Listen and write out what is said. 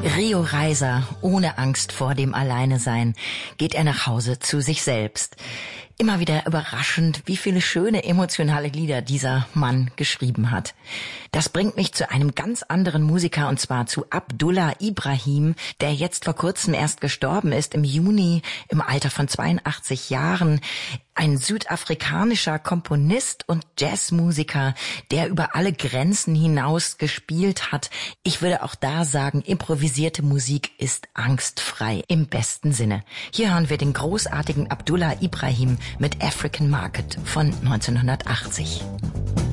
Rio Reiser, ohne Angst vor dem Alleinesein, geht er nach Hause zu sich selbst. Immer wieder überraschend, wie viele schöne emotionale Lieder dieser Mann geschrieben hat. Das bringt mich zu einem ganz anderen Musiker, und zwar zu Abdullah Ibrahim, der jetzt vor kurzem erst gestorben ist, im Juni, im Alter von 82 Jahren. Ein südafrikanischer Komponist und Jazzmusiker, der über alle Grenzen hinaus gespielt hat. Ich würde auch da sagen, improvisierte Musik ist angstfrei, im besten Sinne. Hier hören wir den großartigen Abdullah Ibrahim mit African Market von 1980.